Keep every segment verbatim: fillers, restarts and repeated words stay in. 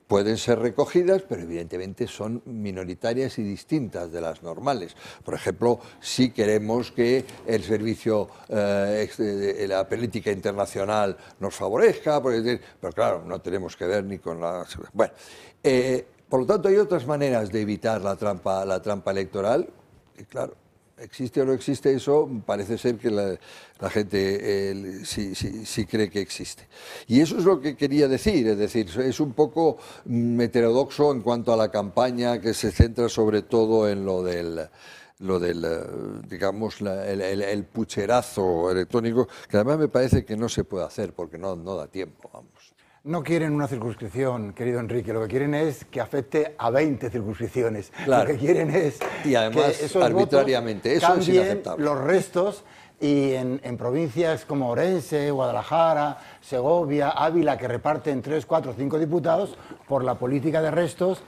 pueden ser recogidas, pero evidentemente son minoritarias y distintas de las normales. Por ejemplo, si queremos que el servicio, eh, de la política internacional nos favorezca, porque, pero claro, no tenemos que ver ni con la... Bueno, eh, por lo tanto hay otras maneras de evitar la trampa, la trampa electoral, y claro, existe o no existe eso, parece ser que la, la gente eh, sí, sí, sí cree que existe. Y eso es lo que quería decir, es decir, es un poco heterodoxo en cuanto a la campaña que se centra sobre todo en lo del... lo del, digamos, la, el, el, el pucherazo electrónico, que además me parece que no se puede hacer porque no, no da tiempo, vamos. No quieren una circunscripción, querido Enrique, lo que quieren es que afecte a veinte circunscripciones. Claro. Lo que quieren es y además, que esos arbitrariamente, votos eso cambien es inaceptable. Los restos, y en, en provincias como Orense, Guadalajara, Segovia, Ávila, que reparten tres, cuatro, cinco diputados, por la política de restos,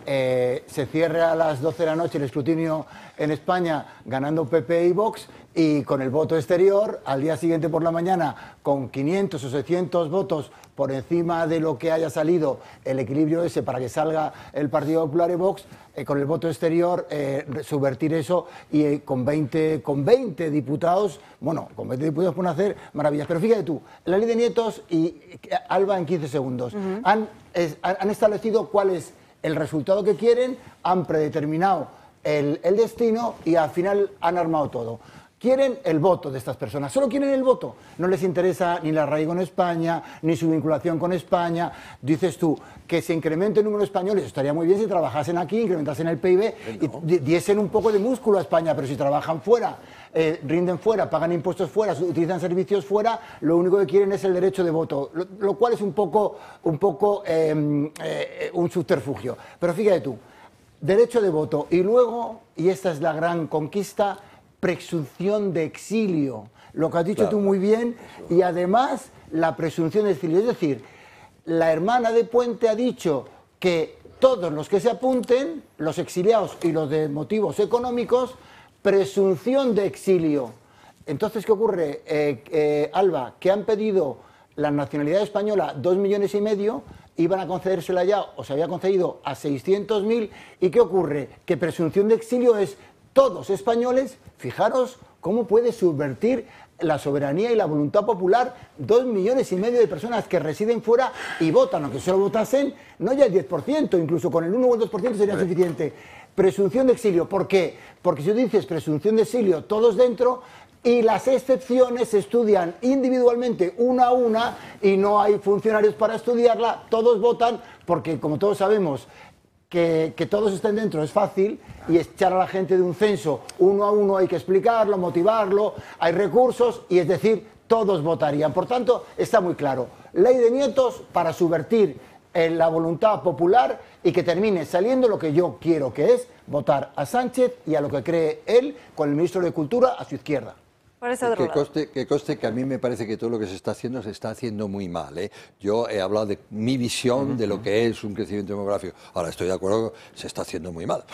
eh, se cierre a las doce de la noche el escrutinio en España ganando P P y Vox, y con el voto exterior, al día siguiente por la mañana, con quinientos o seiscientos votos por encima de lo que haya salido, el equilibrio ese para que salga el Partido Popular y Vox, eh, con el voto exterior, eh, subvertir eso y eh, con, veinte, con veinte diputados, bueno, con veinte diputados pueden hacer maravillas. Pero fíjate tú, la ley de nietos y Alba en quince segundos, uh-huh. han, es, han establecido cuál es el resultado que quieren, han predeterminado el, el destino y al final han armado todo. Quieren el voto de estas personas, solo quieren el voto. No les interesa ni el arraigo en España, ni su vinculación con España. Dices tú, que se incremente el número de españoles, estaría muy bien si trabajasen aquí, incrementasen el P I B no. y diesen un poco de músculo a España, pero si trabajan fuera, eh, rinden fuera, pagan impuestos fuera, utilizan servicios fuera, lo único que quieren es el derecho de voto, lo, lo cual es un poco, un, poco eh, eh, un subterfugio. Pero fíjate tú, derecho de voto y luego, y esta es la gran conquista, presunción de exilio, lo que has dicho claro. tú muy bien, y además la presunción de exilio. Es decir, la hermana de Puente ha dicho que todos los que se apunten, los exiliados y los de motivos económicos, presunción de exilio. Entonces, ¿qué ocurre, eh, eh, Alba? Que han pedido la nacionalidad española dos millones y medio, iban a concedérsela ya, o se había concedido a seiscientos mil, ¿y qué ocurre? Que presunción de exilio es todos españoles. Fijaros cómo puede subvertir la soberanía y la voluntad popular dos millones y medio de personas que residen fuera y votan, aunque solo votasen, no ya el diez por ciento, incluso con el uno o el dos por ciento sería suficiente. Presunción de exilio, ¿por qué? Porque si tú dices presunción de exilio, todos dentro, y las excepciones se estudian individualmente una a una y no hay funcionarios para estudiarla, todos votan porque, como todos sabemos, Que, que todos estén dentro es fácil, y echar a la gente de un censo uno a uno hay que explicarlo, motivarlo, hay recursos, y es decir, todos votarían. Por tanto, está muy claro, ley de nietos para subvertir en la voluntad popular y que termine saliendo lo que yo quiero, que es votar a Sánchez y a lo que cree él con el ministro de Cultura a su izquierda. Que conste, que conste que a mí me parece que todo lo que se está haciendo se está haciendo muy mal, ¿eh? Yo he hablado de mi visión uh-huh. de lo que es un crecimiento demográfico. Ahora estoy de acuerdo, se está haciendo muy mal.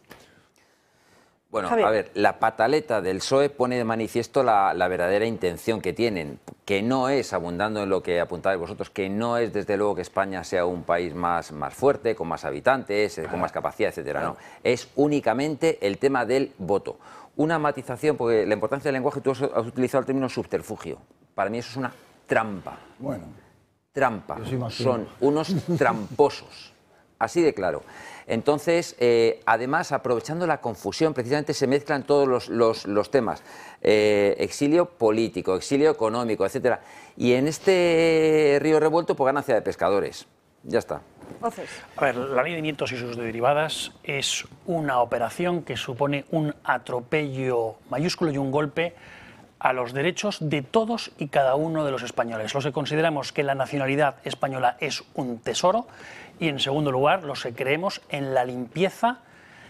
Bueno, Javier. a ver, la pataleta del P S O E pone de manifiesto la, la verdadera intención que tienen, que no es, abundando en lo que apuntabais vosotros, que no es desde luego que España sea un país más, más fuerte, con más habitantes, con más capacidad, etcétera. No, es únicamente el tema del voto. Una matización, porque la importancia del lenguaje, tú has utilizado el término subterfugio. Para mí eso es una trampa. Bueno. Trampa. Son unos tramposos. Así de claro. Entonces, eh, además, aprovechando la confusión, precisamente se mezclan todos los, los, los temas. Eh, exilio político, exilio económico, etcétera. Y en este río revuelto, pues ganancia de pescadores. Ya está. Entonces. A ver, la ley de nietos y sus derivadas es una operación que supone un atropello mayúsculo y un golpe a los derechos de todos y cada uno de los españoles. Los que consideramos que la nacionalidad española es un tesoro y, en segundo lugar, los que creemos en la limpieza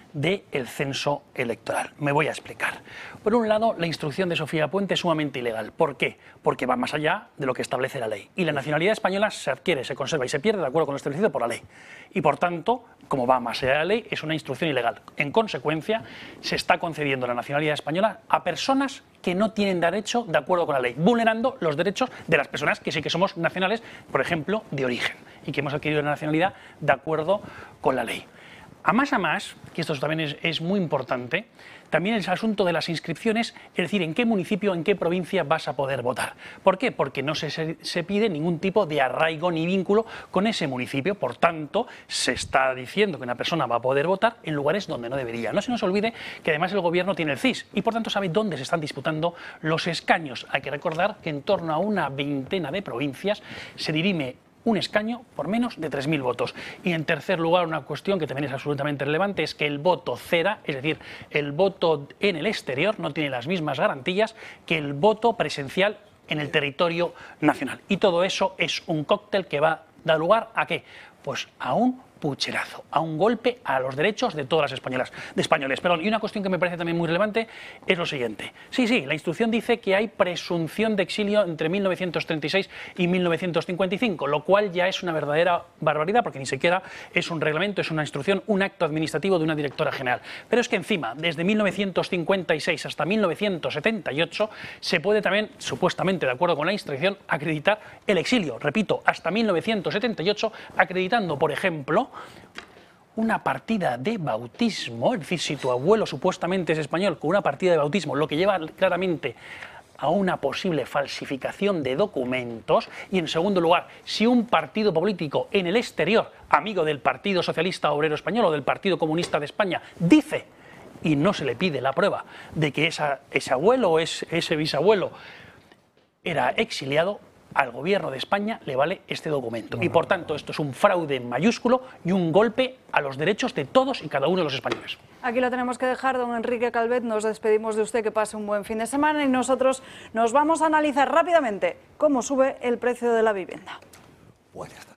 del censo electoral. Me voy a explicar. Por un lado, la instrucción de Sofía Puente es sumamente ilegal. ¿Por qué? Porque va más allá de lo que establece la ley. Y la nacionalidad española se adquiere, se conserva y se pierde de acuerdo con lo establecido por la ley. Y por tanto, como va más allá de la ley, es una instrucción ilegal. En consecuencia, se está concediendo la nacionalidad española a personas que no tienen derecho de acuerdo con la ley, vulnerando los derechos de las personas que sí que somos nacionales, por ejemplo, de origen, y que hemos adquirido la nacionalidad de acuerdo con la ley. A más a más, que esto también es, es muy importante, también el asunto de las inscripciones, es decir, en qué municipio, en qué provincia vas a poder votar. ¿Por qué? Porque no se, se, se pide ningún tipo de arraigo ni vínculo con ese municipio. Por tanto, se está diciendo que una persona va a poder votar en lugares donde no debería. No se nos olvide que además el gobierno tiene el C I S y por tanto sabe dónde se están disputando los escaños. Hay que recordar que en torno a una veintena de provincias se dirime un escaño por menos de tres mil votos. Y en tercer lugar, una cuestión que también es absolutamente relevante es que el voto cera, es decir, el voto en el exterior no tiene las mismas garantías que el voto presencial en el territorio nacional. Y todo eso es un cóctel que va a dar lugar ¿a qué? Pues a un pucherazo, a un golpe a los derechos de todas las españolas, de españoles. Perdón, y una cuestión que me parece también muy relevante es lo siguiente. Sí, sí, la instrucción dice que hay presunción de exilio entre mil novecientos treinta y seis y mil novecientos cincuenta y cinco, lo cual ya es una verdadera barbaridad porque ni siquiera es un reglamento, es una instrucción, un acto administrativo de una directora general. Pero es que encima, desde mil novecientos cincuenta y seis hasta mil novecientos setenta y ocho, se puede también, supuestamente de acuerdo con la instrucción, acreditar el exilio. Repito, hasta mil novecientos setenta y ocho, acreditando, por ejemplo, una partida de bautismo, es decir, si tu abuelo supuestamente es español con una partida de bautismo, lo que lleva claramente a una posible falsificación de documentos. Y en segundo lugar, si un partido político en el exterior, amigo del Partido Socialista Obrero Español o del Partido Comunista de España, dice, y no se le pide la prueba de que esa, ese abuelo o ese, ese bisabuelo era exiliado, al gobierno de España le vale este documento. Y por tanto esto es un fraude mayúsculo y un golpe a los derechos de todos y cada uno de los españoles. Aquí lo tenemos que dejar, don Enrique Calvet, nos despedimos de usted, que pase un buen fin de semana y nosotros nos vamos a analizar rápidamente cómo sube el precio de la vivienda. Buenas tardes.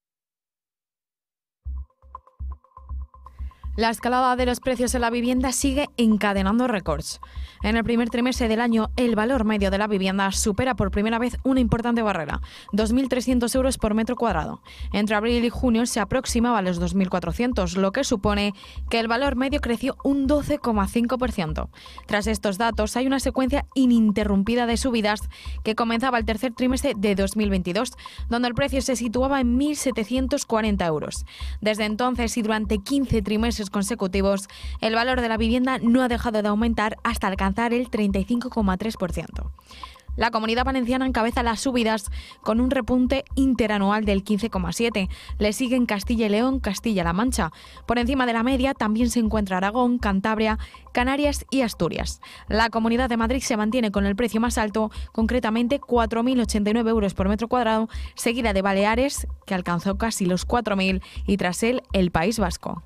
La escalada de los precios en la vivienda sigue encadenando récords. En el primer trimestre del año, el valor medio de la vivienda supera por primera vez una importante barrera, dos mil trescientos euros por metro cuadrado. Entre abril y junio se aproximaba a los dos mil cuatrocientos, lo que supone que el valor medio creció un doce coma cinco por ciento. Tras estos datos, hay una secuencia ininterrumpida de subidas que comenzaba el tercer trimestre de dos mil veintidós, donde el precio se situaba en mil setecientos cuarenta euros. Desde entonces y durante quince trimestres consecutivos, el valor de la vivienda no ha dejado de aumentar hasta alcanzar el treinta y cinco coma tres por ciento. La Comunidad Valenciana encabeza las subidas con un repunte interanual del quince coma siete por ciento. Le siguen Castilla y León, Castilla-La Mancha. Por encima de la media también se encuentra Aragón, Cantabria, Canarias y Asturias. La Comunidad de Madrid se mantiene con el precio más alto, concretamente cuatro mil ochenta y nueve euros por metro cuadrado, seguida de Baleares, que alcanzó casi los cuatro mil, y tras él el País Vasco.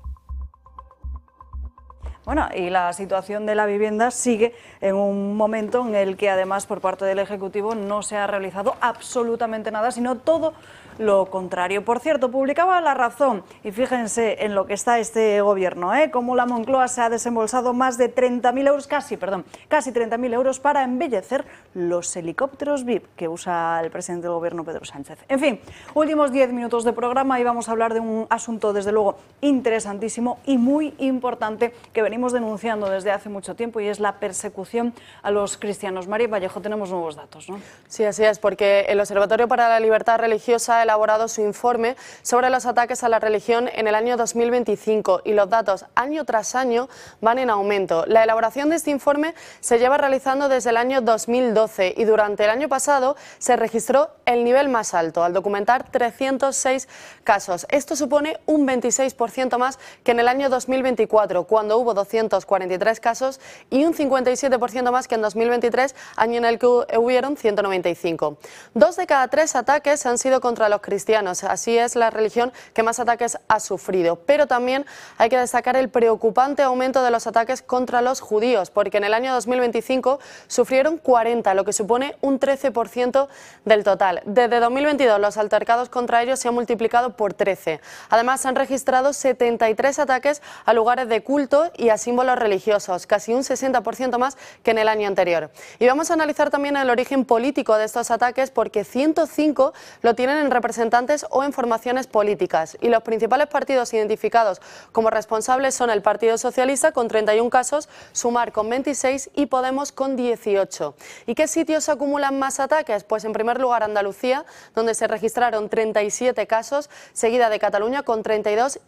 Bueno, y la situación de la vivienda sigue en un momento en el que además por parte del Ejecutivo no se ha realizado absolutamente nada, sino todo lo contrario. Por cierto, publicaba La Razón, y fíjense en lo que está este gobierno, ¿eh? Cómo la Moncloa se ha desembolsado más de treinta mil euros, casi, perdón, casi treinta mil euros para embellecer los helicópteros V I P que usa el presidente del gobierno, Pedro Sánchez. En fin, últimos diez minutos de programa y vamos a hablar de un asunto, desde luego, interesantísimo y muy importante que venimos denunciando desde hace mucho tiempo, y es la persecución a los cristianos. María Vallejo, tenemos nuevos datos, ¿no? Sí, así es, porque el Observatorio para la Libertad Religiosa ha elaborado su informe sobre los ataques a la religión en el año dos mil veinticinco y los datos año tras año van en aumento. La elaboración de este informe se lleva realizando desde el año dos mil doce y durante el año pasado se registró el nivel más alto, al documentar trescientos seis casos. Esto supone un veintiséis por ciento más que en el año dos mil veinticuatro, cuando hubo doscientos cuarenta y tres casos, y un cincuenta y siete por ciento más que en dos mil veintitrés, año en el que hubieron ciento noventa y cinco. Dos de cada tres ataques han sido contra los los cristianos. Así es la religión que más ataques ha sufrido. Pero también hay que destacar el preocupante aumento de los ataques contra los judíos, porque en el año dos mil veinticinco sufrieron cuarenta, lo que supone un trece por ciento del total. Desde dos mil veintidós los altercados contra ellos se han multiplicado por trece. Además, se han registrado setenta y tres ataques a lugares de culto y a símbolos religiosos, casi un sesenta por ciento más que en el año anterior. Y vamos a analizar también el origen político de estos ataques, porque ciento cinco lo tienen en representantes o en formaciones políticas. Y los principales partidos identificados como responsables son el Partido Socialista con treinta y uno casos, Sumar con veintiséis y Podemos con dieciocho. ¿Y qué sitios acumulan más ataques? Pues en primer lugar Andalucía, donde se registraron treinta y siete casos, seguida de Cataluña con treinta y dos